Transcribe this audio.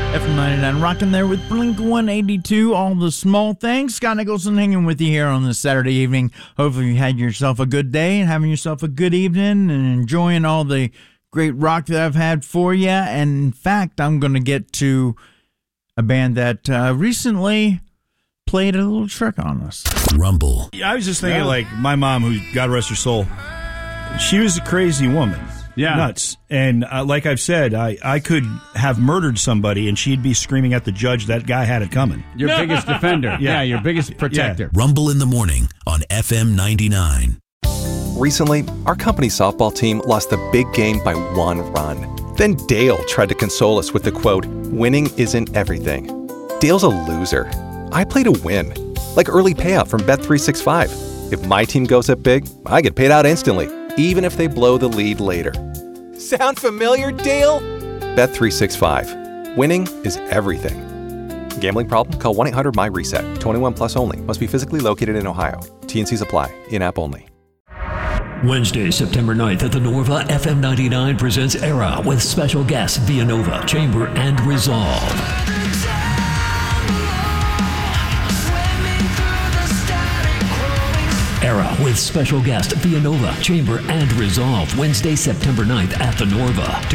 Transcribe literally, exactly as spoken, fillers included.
F M ninety-nine rocking there with Blink one eighty-two, All the Small Things. Scott Nicholson hanging with you here on this Saturday evening. Hopefully you had yourself a good day and having yourself a good evening and enjoying all the great rock that I've had for you. And in fact, I'm going to get to a band that uh, recently played a little trick on us. Rumble. Yeah, I was just thinking, Yeah. like, my mom, who, God rest her soul, she was a crazy woman. Yeah. Nuts. And uh, like I've said, I, I could have murdered somebody and she'd be screaming at the judge that guy had it coming. Your biggest defender. Yeah. Yeah, your biggest protector. Rumble in the morning on F M ninety-nine. Recently, our company softball team lost the big game by one run. Then Dale tried to console us with the quote, "Winning isn't everything." Dale's a loser. I play to win. Like early payout from Bet three sixty-five. If my team goes up big, I get paid out instantly, even if they blow the lead later. Sound familiar, Dale? Bet three sixty-five. Winning is everything. Gambling problem? Call one eight hundred M Y reset. twenty-one plus only. Must be physically located in Ohio. T and Cs apply. In-app only. Wednesday, September ninth at the Norva, F M ninety-nine presents Era with special guests Villanova, Chamber, and Resolve. Era with special guest Villanova, Chamber, and Resolve. Wednesday, September ninth at the Norva.